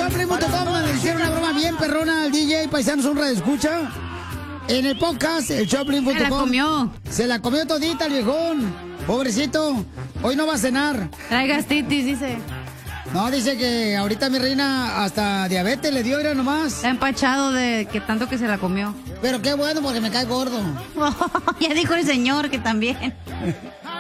Choplin.com le hicieron una broma bien perrona al DJ Paisanos, un radio escucha. En el podcast, el Choplin.com. Se la comió. Se la comió todita el viejón. Pobrecito. Hoy no va a cenar. Trae gastritis, dice. No, dice que ahorita mi reina hasta diabetes le dio, era nomás. Está empachado de que tanto que se la comió. Pero qué bueno porque me cae gordo. Ya dijo el señor que también.